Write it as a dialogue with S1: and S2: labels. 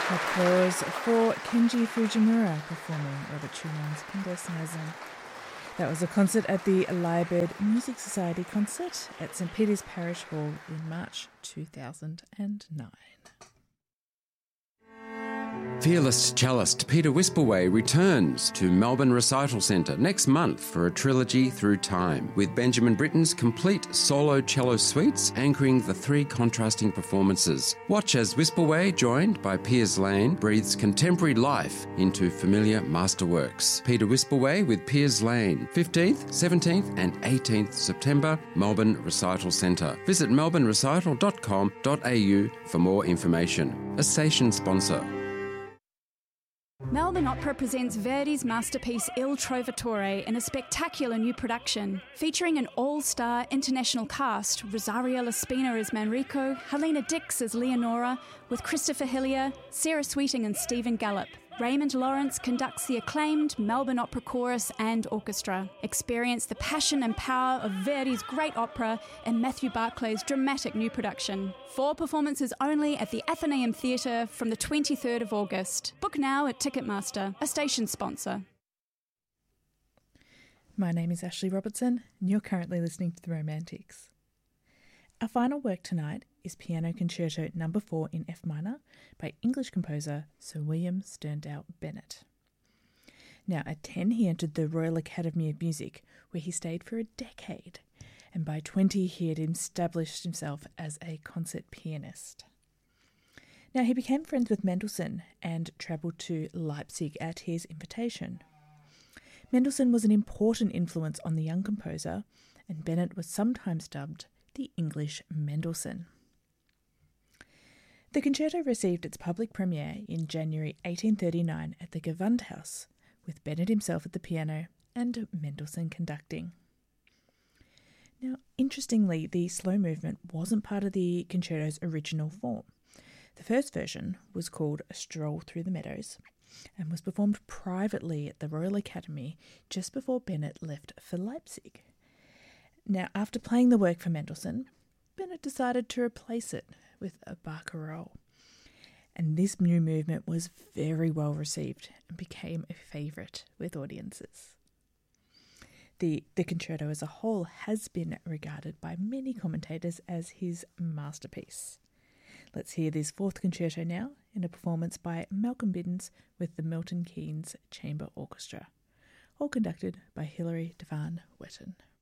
S1: Applause for Kenji Fujimura performing Robert Schumann's Kinderreisen. That was a concert at the Lyrebird Music Society concert at St Peter's Parish Hall in March 2009.
S2: Fearless cellist Peter Wispelway returns to Melbourne Recital Centre next month for a trilogy through time, with Benjamin Britten's complete solo cello suites anchoring the three contrasting performances. Watch as Wispelway, joined by Piers Lane, breathes contemporary life into familiar masterworks. Peter Wispelway with Piers Lane, 15th, 17th and 18th September, Melbourne Recital Centre. Visit melbournerecital.com.au for more information. A station sponsor.
S3: Melbourne Opera presents Verdi's masterpiece Il Trovatore in a spectacular new production, featuring an all-star international cast: Rosario Laspina as Manrico, Helena Dix as Leonora, with Christopher Hillier, Sarah Sweeting and Stephen Gallup. Raymond Lawrence conducts the acclaimed Melbourne Opera Chorus and Orchestra. Experience the passion and power of Verdi's great opera in Matthew Barclay's dramatic new production. 4 performances only at the Athenaeum Theatre from the 23rd of August. Book now at Ticketmaster, a station sponsor.
S1: My name is Ashley Robertson, and you're currently listening to The Romantics. Our final work tonight is Piano Concerto No. 4 in F minor by English composer Sir William Sterndale Bennett. Now, at 10, he entered the Royal Academy of Music, where he stayed for a decade, and by 20, he had established himself as a concert pianist. Now, he became friends with Mendelssohn and travelled to Leipzig at his invitation. Mendelssohn was an important influence on the young composer, and Bennett was sometimes dubbed the English Mendelssohn. The concerto received its public premiere in January 1839 at the Gewandhaus, with Bennett himself at the piano and Mendelssohn conducting. Now, interestingly, the slow movement wasn't part of the concerto's original form. The first version was called A Stroll Through the Meadows and was performed privately at the Royal Academy just before Bennett left for Leipzig. Now, after playing the work for Mendelssohn, Bennett decided to replace it with a barcarolle. And this new movement was very well received and became a favourite with audiences. The concerto as a whole has been regarded by many commentators as his masterpiece. Let's hear this 4th concerto now in a performance by Malcolm Biddens with the Milton Keynes Chamber Orchestra, all conducted by Hilary Devan Wetton.